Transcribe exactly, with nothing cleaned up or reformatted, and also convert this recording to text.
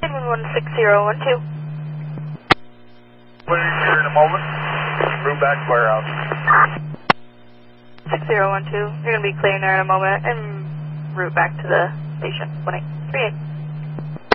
one one six zero one two. Clear here in a moment. Route back to warehouse. six zero one two. You're going to be clearing there in a moment and route back to the station. one eight three eight.